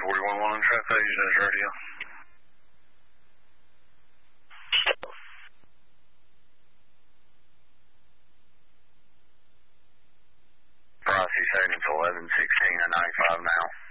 41-1 on traffic, News Radio. Rossi saying it's 11:16 at 95 now.